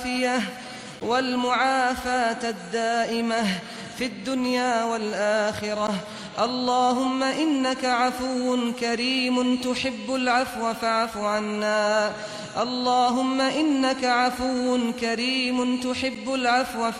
والمعافاة الدائمة في الدنيا والآخرة. اللهم إنك عفو كريم تحب العفو فاعف عنا. اللهم إنك عفو كريم تحب العفو